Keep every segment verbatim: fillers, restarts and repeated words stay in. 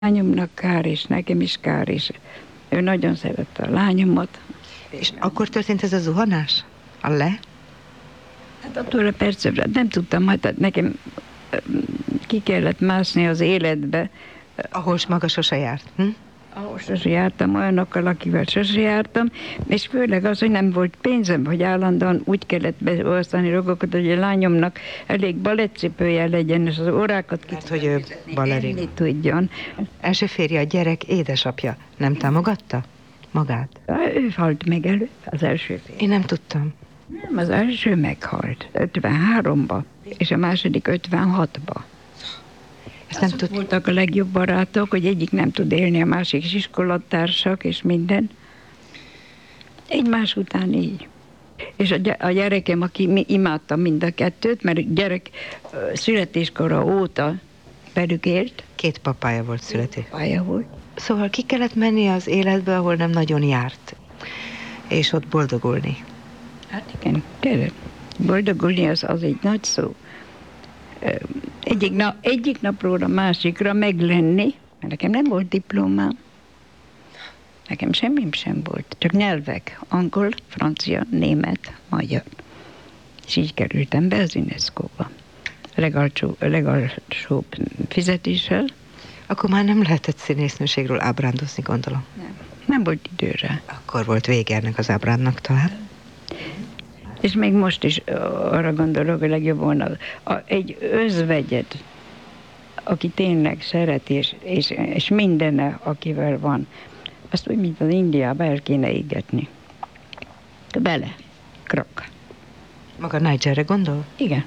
Lányomnak kár, és nekem is kár, és ő nagyon szerette a lányomat. És akkor történt ez a zuhanás? A le? Hát attól a percre nem tudtam, hát nekem ki kellett mászni az életbe. Ahol maga sose járt. Hm? Ahol sose jártam, olyanokkal, akivel sose jártam, és főleg az, hogy nem volt pénzem, hogy állandóan úgy kellett beosztani dolgokat, hogy a lányomnak elég balettcipője legyen, és az órákat ki Mert hogy ő ballerina. tudjon. Első férje, a gyerek édesapja. Nem támogatta magát? Ő halt meg elő, az első férj. Én nem tudtam. Nem, az első meghalt, ötvenháromba, és a második ötvenhatba. Ezt nem Azok tud... voltak a legjobb barátok, hogy egyik nem tud élni, a másik is iskolatársak, és minden. Egymás után így. És a, gy- a gyerekem, aki mi imádta mind a kettőt, mert a gyerek ö, születéskora óta velük élt. Két papája volt születés. Pálya volt. Szóval ki kellett menni az életbe, ahol nem nagyon járt. És ott boldogulni. Hát igen, tényleg. Boldogulni az, az egy nagy szó. Ö, Egyik, na, egyik napról a másikra meglenni, mert nekem nem volt diplomám. Nekem semmim sem volt, csak nyelvek, angol, francia, német, magyar. És így kerültem be az UNESCO-ba. Legalcsó, legalsóbb fizetéssel. Akkor már nem lehetett színésznőségről ábrándozni, gondolom. Nem. Nem volt időre. Akkor volt vége ennek az ábrándnak talán. És még most is arra gondolok, hogy legjobb volna a, egy özvegyet, aki tényleg szeret, és, és, és mindenne, akivel van, azt úgy, mint az Indiában el kéne égetni. Bele. Krak. Maga Nigerre gondol? Igen.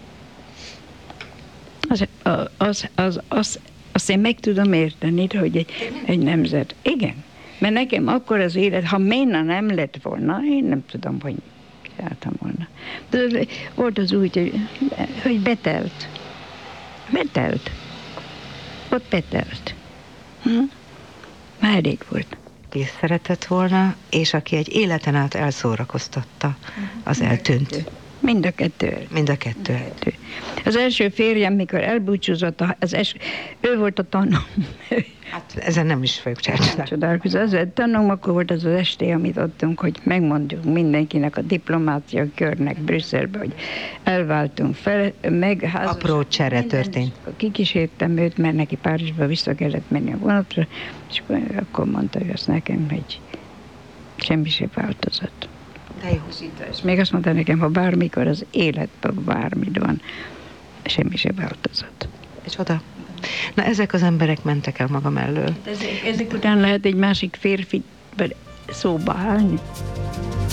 Az, az, az, az, az, azt én meg tudom érteni, hogy egy, egy nemzet. Igen. Mert nekem akkor az élet, ha Ména nem lett volna, én nem tudom, hogy jártam volna. De volt az úgy, hogy, hogy betelt. Betelt. Ott betelt. Hm? Már elég volt. Aki szeretett volna, és aki egy életen át elszórakoztatta, az eltűnt. Mind a kettő. Mind a kettő. kettő. Az első férjem, mikor elbúcsúzott, az es, ő volt a tanom. Hát ezen nem is fogjuk csinálni. Csodálkozni. Az a tanom, akkor volt az az esté, amit adtunk, hogy megmondjuk mindenkinek a diplomácia körnek Brüsszelbe, hogy elváltunk fel, meg házas. Apró csere történt. Kikísértem őt, mert neki Párizsba vissza kellett menni a vonatra, és akkor mondta ő azt nekem, hogy semmi sem változott. De jó. És még azt mondta nekem, ha bármikor az életben bármit van, semmi sem változott. És oda? Na ezek az emberek mentek el maga mellől. Ezek, ezek után lehet egy másik férfi szóba állni.